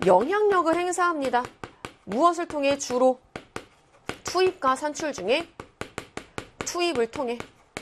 영향력을 행사합니다. 무엇을 통해? 주로 투입과 산출 중에 투입을 통해.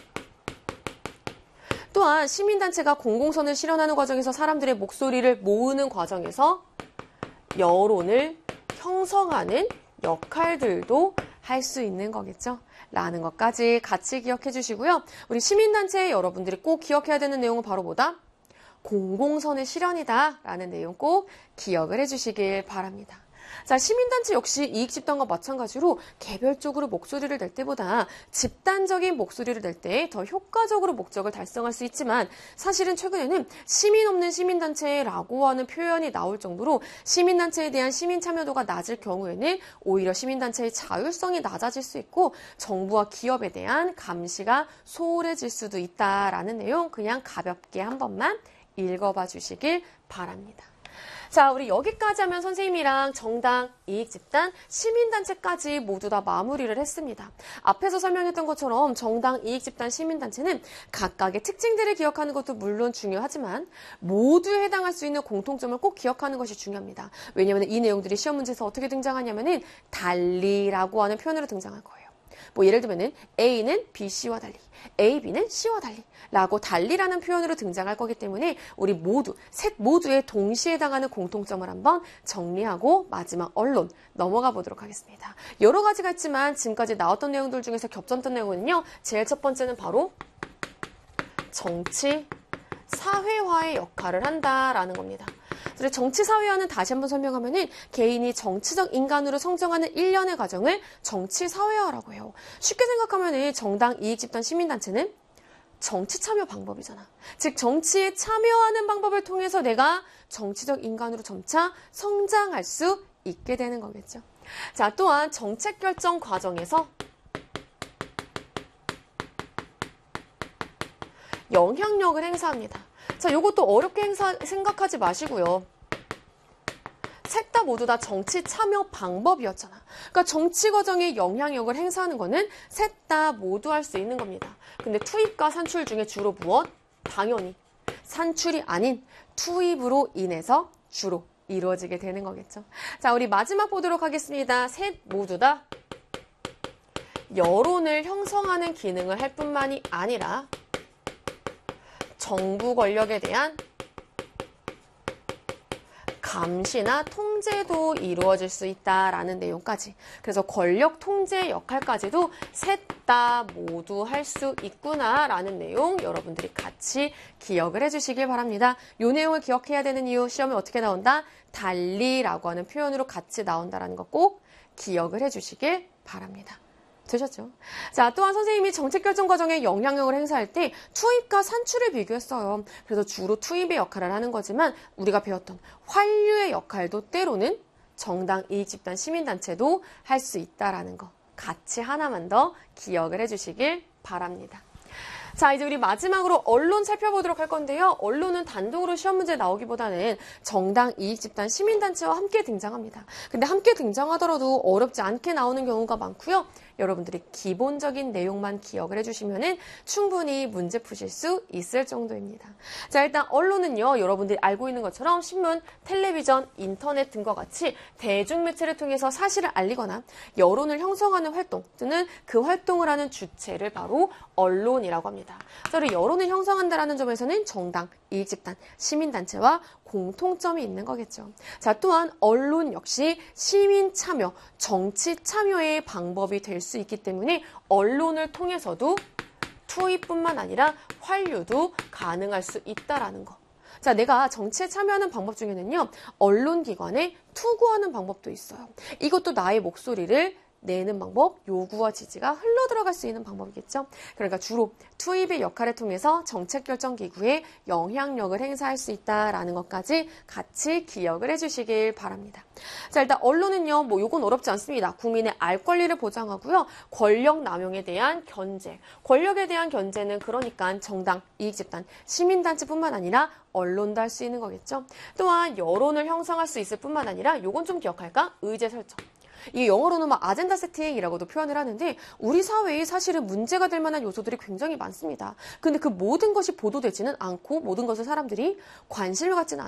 또한 시민단체가 공공선을 실현하는 과정에서 사람들의 목소리를 모으는 과정에서 여론을 형성하는 역할들도 할 수 있는 거겠죠. 라는 것까지 같이 기억해 주시고요. 우리 시민단체 여러분들이 꼭 기억해야 되는 내용은 바로 뭐다? 공공선의 실현이다 라는 내용 꼭 기억을 해주시길 바랍니다. 자, 시민단체 역시 이익집단과 마찬가지로 개별적으로 목소리를 낼 때보다 집단적인 목소리를 낼 때 더 효과적으로 목적을 달성할 수 있지만 사실은 최근에는 시민 없는 시민단체라고 하는 표현이 나올 정도로 시민단체에 대한 시민 참여도가 낮을 경우에는 오히려 시민단체의 자율성이 낮아질 수 있고 정부와 기업에 대한 감시가 소홀해질 수도 있다라는 내용 그냥 가볍게 한 번만 읽어봐 주시길 바랍니다. 자, 우리 여기까지 하면 선생님이랑 정당, 이익집단, 시민단체까지 모두 다 마무리를 했습니다. 앞에서 설명했던 것처럼 정당, 이익집단, 시민단체는 각각의 특징들을 기억하는 것도 물론 중요하지만 모두에 해당할 수 있는 공통점을 꼭 기억하는 것이 중요합니다. 왜냐하면 이 내용들이 시험 문제에서 어떻게 등장하냐면은 달리라고 하는 표현으로 등장할 거예요. 뭐 예를 들면은 A는 B, C와 달리, A, B는 C와 달리 라고 달리라는 표현으로 등장할 거기 때문에 우리 모두, 셋 모두에 동시에 해당하는 공통점을 한번 정리하고 마지막 언론 넘어가 보도록 하겠습니다. 여러 가지가 있지만 지금까지 나왔던 내용들 중에서 겹쳤던 내용은요. 제일 첫 번째는 바로 정치, 사회화의 역할을 한다라는 겁니다. 그래서 정치 사회화는 다시 한번 설명하면은 개인이 정치적 인간으로 성장하는 일련의 과정을 정치 사회화라고 해요. 쉽게 생각하면은 정당, 이익집단, 시민단체는 정치 참여 방법이잖아. 즉 정치에 참여하는 방법을 통해서 내가 정치적 인간으로 점차 성장할 수 있게 되는 거겠죠. 자, 또한 정책 결정 과정에서 영향력을 행사합니다. 자, 요것도 어렵게 생각하지 마시고요. 셋 다 모두 다 정치 참여 방법이었잖아. 그러니까 정치 과정에 영향력을 행사하는 거는 셋 다 모두 할 수 있는 겁니다. 근데 투입과 산출 중에 주로 무엇? 당연히 산출이 아닌 투입으로 인해서 주로 이루어지게 되는 거겠죠. 자, 우리 마지막 보도록 하겠습니다. 셋 모두 다 여론을 형성하는 기능을 할 뿐만이 아니라 정부 권력에 대한 감시나 통제도 이루어질 수 있다라는 내용까지. 그래서 권력 통제 역할까지도 셋 다 모두 할 수 있구나라는 내용 여러분들이 같이 기억을 해주시길 바랍니다. 이 내용을 기억해야 되는 이유, 시험에 어떻게 나온다? 달리라고 하는 표현으로 같이 나온다라는 거 꼭 기억을 해주시길 바랍니다. 되셨죠? 자, 또한 선생님이 정책 결정 과정에 영향력을 행사할 때 투입과 산출을 비교했어요. 그래서 주로 투입의 역할을 하는 거지만 우리가 배웠던 환류의 역할도 때로는 정당, 이익집단, 시민단체도 할 수 있다라는 거 같이 하나만 더 기억을 해주시길 바랍니다. 자, 이제 우리 마지막으로 언론 살펴보도록 할 건데요. 언론은 단독으로 시험 문제 나오기보다는 정당, 이익집단, 시민단체와 함께 등장합니다. 근데 함께 등장하더라도 어렵지 않게 나오는 경우가 많고요. 여러분들이 기본적인 내용만 기억을 해주시면 충분히 문제 푸실 수 있을 정도입니다. 자, 일단 언론은요. 여러분들이 알고 있는 것처럼 신문, 텔레비전, 인터넷 등과 같이 대중매체를 통해서 사실을 알리거나 여론을 형성하는 활동 또는 그 활동을 하는 주체를 바로 언론이라고 합니다. 그래서 여론을 형성한다는 점에서는 정당, 이익집단, 시민단체와 공통점이 있는 거겠죠. 자, 또한 언론 역시 시민 참여, 정치 참여의 방법이 될 수 있기 때문에 언론을 통해서도 투입뿐만 아니라 환류도 가능할 수 있다라는 거. 자, 내가 정치에 참여하는 방법 중에는요, 언론기관에 투구하는 방법도 있어요. 이것도 나의 목소리를 내는 방법, 요구와 지지가 흘러들어갈 수 있는 방법이겠죠. 그러니까 주로 투입의 역할을 통해서 정책결정기구에 영향력을 행사할 수 있다라는 것까지 같이 기억을 해주시길 바랍니다. 자, 일단 언론은요, 뭐 요건 어렵지 않습니다. 국민의 알 권리를 보장하고요. 권력 남용에 대한 견제. 권력에 대한 견제는 그러니까 정당, 이익집단, 시민단체뿐만 아니라 언론도 할 수 있는 거겠죠. 또한 여론을 형성할 수 있을 뿐만 아니라 요건 좀 기억할까? 의제 설정. 이 영어로는 아젠다 세팅이라고도 표현을 하는데 우리 사회에 사실은 문제가 될 만한 요소들이 굉장히 많습니다. 근데 그 모든 것이 보도되지는 않고 모든 것을 사람들이 관심을 갖지는 않아요.